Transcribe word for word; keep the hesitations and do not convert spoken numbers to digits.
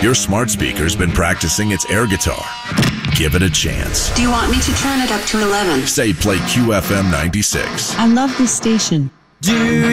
Your smart speaker's been practicing its air guitar. Give it a chance. Do you want me to turn it up to eleven? Say play Q F M ninety-six. I love this station. Do